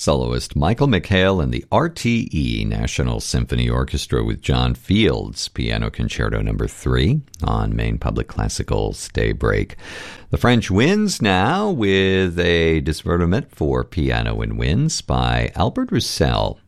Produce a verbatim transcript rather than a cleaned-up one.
Soloist Michael McHale and the R T E National Symphony Orchestra with John Fields, Piano Concerto Number three on Maine Public Classical's Daybreak. The French Winds now with a divertiment for piano and winds by Albert Roussel.